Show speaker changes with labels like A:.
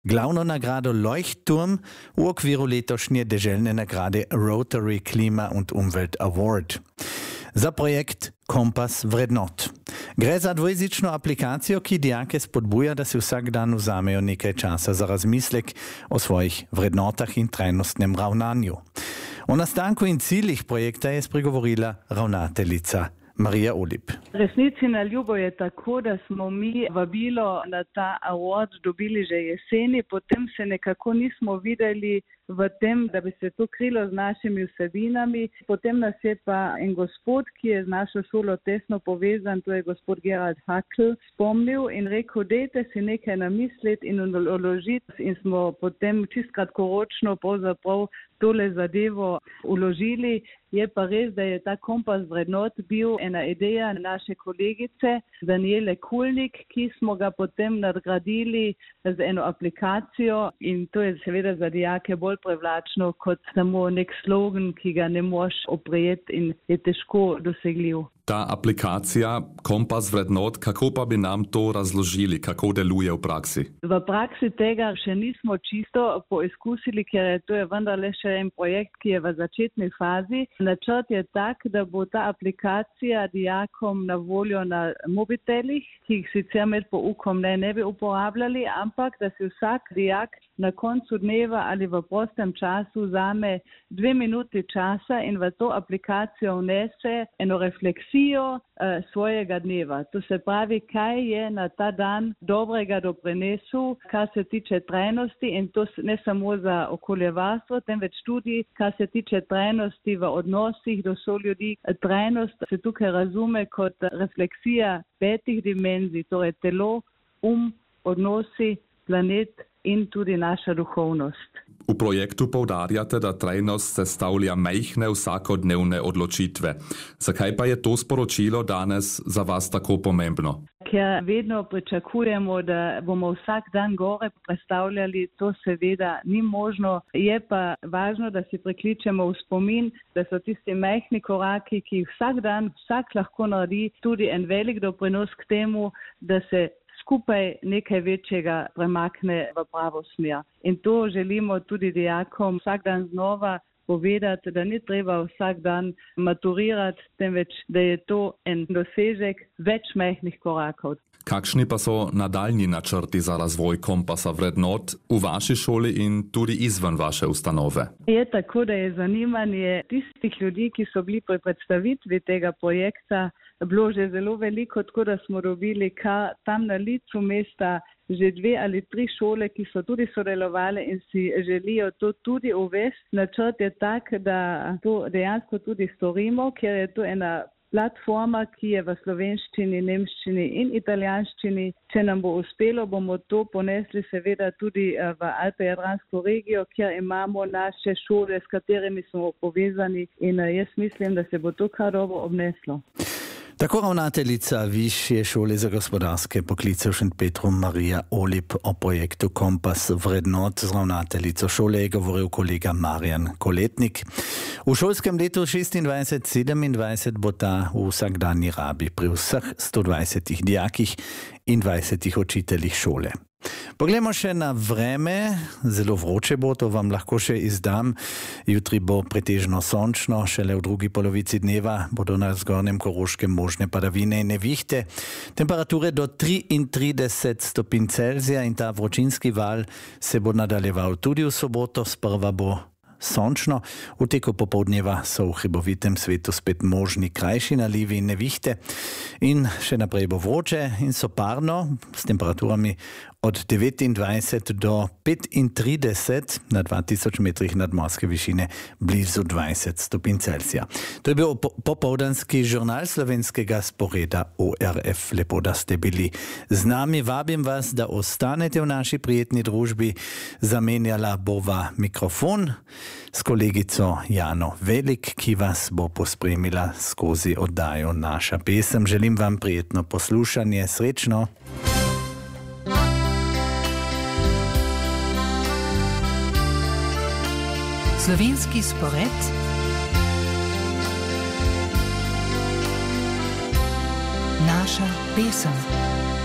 A: Glavno nagrado Leuchtturm v okviru letošnje deželne nagrade Rotary Klima und Umwelt Award za projekt Kompas vrednot. Gre za dvojezično aplikacijo, ki dijake spodbuja, da si vsak dan vzamejo nekaj časa za razmislek o svojih vrednotah in trajnostnem ravnanju. O nastanku in ciljih projekta je spregovorila ravnateljica Marija Olip.
B: Resnici na ljubo je tako, da smo mi vabilo na ta award dobili že jeseni, potem se nekako nismo videli v tem, da bi se to krilo z našimi vsebinami. Potem nas je pa en gospod, ki je z našo šolo tesno povezan, to je gospod Gerald Hakl, spomnil in rekel, dajte si nekaj namisliti in uložiti. In smo potem čist kratkoročno pravzaprav tole zadevo uložili. Je pa res, da je ta kompas vrednot bil ena ideja naše kolegice Daniele Kulnik, ki smo ga potem nadgradili z eno aplikacijo in to je seveda za dijake bolj privlačno kot samo nek slogan, ki ga ne moš oprijeti in je težko dosegljiv.
C: Ta aplikacija Kompas vrednot, kako pa bi nam to razložili, kako deluje v praksi?
B: V praksi tega še nismo čisto poizkusili, ker to je vendarle še en projekt, ki je v začetni fazi. Načrt je tak, da bo ta aplikacija dijakom na voljo na mobitelih, ki jih sicer med poukom ne bi uporabljali, ampak da si vsak dijak na koncu dneva ali v prostem času vzame 2 minuti časa in v to aplikacijo vnese eno refleksijo svojega dneva. To se pravi, kaj je na ta dan dobrega doprinesel, kar se tiče trajnosti in to ne samo za okoljevarstvo, temveč tudi, kar se tiče trajnosti v odnosih do soljudi. Trajnost se tukaj razume kot refleksija 5 dimenzij, torej telo, odnosi, planet in tudi naša duhovnost.
C: V projektu poudarjate, da trajnost sestavlja majhne vsakodnevne odločitve. Zakaj pa je to sporočilo danes za vas tako pomembno?
B: Ker vedno pričakujemo, da bomo vsak dan gore predstavljali, to seveda ni možno. Je pa važno, da si prekličemo v spomin, da so tisti majhni koraki, ki jih vsak dan vsak lahko naredi, tudi en velik doprinos k temu, da se skupaj nekaj večjega premakne v pravo smer. In to želimo tudi dijakom vsak dan znova povedati, da ni treba vsak dan maturirati, temveč da je to en dosežek več majhnih korakov.
C: Kakšni pa so nadaljnji načrti za razvoj kompasa vrednot v vaši šoli in tudi izven vaše ustanove?
B: Je tako, da je zanimanje tistih ljudi, ki so bili pri predstavitvi tega projekta, bilo že zelo veliko, tako da smo dobili tam na licu mesta že 2 ali 3 šole, ki so tudi sodelovali in si želijo to tudi uvesti. Načrt je tak, da to dejansko tudi storimo, ker je to ena platforma, ki je v slovenščini, nemščini in italijanščini. Če nam bo uspelo, bomo to ponesli seveda tudi v Alpe-Jadransko regijo, kjer imamo naše šole, s katerimi smo povezani in jaz mislim, da se bo to kar dobro obneslo.
A: Tako ravnateljica Višje šole za gospodarske poklice v Šentpetru Marija Olip o projektu Kompas vrednot. Z ravnateljico šole je govoril kolega Marjan Koletnik. V šolskem letu 26-27 bo ta v vsakdanji rabi pri vseh 120 dijakih in 20 učiteljih šole. Poglejmo še na vreme, zelo vroče bo, to vam lahko še izdam. Jutri bo pretežno sončno, šele v drugi polovici dneva bodo na zgornjem Koroškem možne padavine in nevihte. Temperature do 33 stopinj Celzija in ta vročinski val se bo nadaljeval tudi v soboto, sprva bo sončno. V teku popoldneva so v hribovitem svetu spet možni krajši nalivi in nevihte. In še naprej bo vroče in soparno s temperaturami od 29 do 35 na 2000 metrih nadmorske višine blizu 20 stopinj Celzija. To je bil popoldanski žurnal slovenskega sporeda ORF. Lepo, da ste bili z nami. Vabim vas, da ostanete v naši prijetni družbi. Zamenjala bova mikrofon s kolegico Jano Velik, ki vas bo pospremila skozi oddajo Naša pesem. Želim vam prijetno poslušanje. Srečno!
D: Slovenski spored Naša pesem.